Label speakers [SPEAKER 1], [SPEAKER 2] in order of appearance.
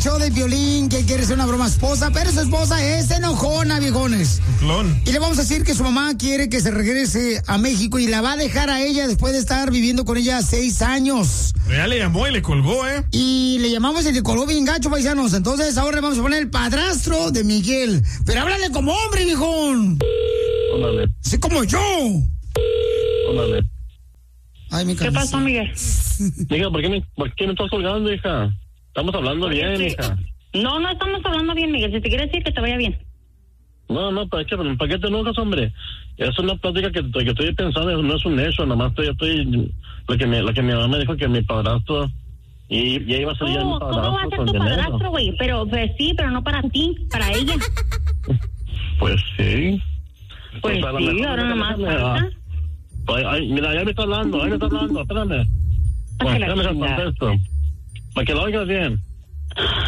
[SPEAKER 1] show de Piolín que quiere hacer una broma a su esposa, pero su esposa es enojona, viejones.
[SPEAKER 2] Clon.
[SPEAKER 1] Y le vamos a decir que su mamá quiere que se regrese a México y la va a dejar a ella después de estar viviendo con ella 6 años.
[SPEAKER 2] Ya le llamó y le colgó, ¿eh?
[SPEAKER 1] Y le llamamos y le colgó bien gacho, paisanos. Entonces ahora le vamos a poner el padrastro de Miguel. Pero háblale como hombre, viejón.
[SPEAKER 3] Órale.
[SPEAKER 1] Sí, como yo.
[SPEAKER 3] Órale.
[SPEAKER 1] Ay, mi
[SPEAKER 4] ¿Qué pasó, Miguel?
[SPEAKER 3] Hija, ¿por qué me estás colgando, hija? Estamos hablando bien, hija.
[SPEAKER 4] No estamos hablando bien, Miguel. Si te quieres decir que te vaya bien.
[SPEAKER 3] No, ¿para qué te enojas, hombre? Es una plática que estoy pensando, no es un hecho, nada más estoy lo que mi mamá me dijo que mi padrastro, y ya iba a ser ya mi padrastro.
[SPEAKER 4] ¿Cómo va a ser tu padrastro, güey? Pero sí, pero no para ti, para ella.
[SPEAKER 3] Pues sí.
[SPEAKER 4] Pues sí, ahora nomás falta.
[SPEAKER 3] Ay, mira, ya me está hablando, espérame. Bueno, espérame que contesto. Para que lo oigas bien.